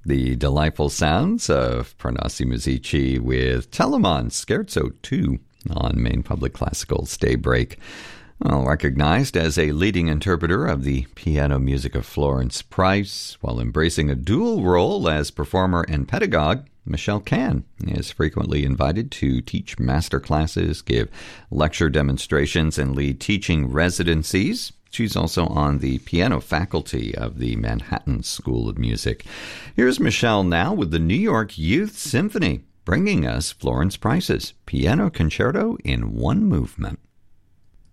The delightful sounds of Parnassi Musici with Telemann Scherzo 2 on Maine Public Classical's Daybreak. Well, recognized as a leading interpreter of the piano music of Florence Price, while embracing a dual role as performer and pedagogue, Michelle Kann is frequently invited to teach master classes, give lecture demonstrations, and lead teaching residencies. She's also on the piano faculty of the Manhattan School of Music. Here's Michelle now with the New York Youth Symphony, bringing us Florence Price's Piano Concerto in One Movement.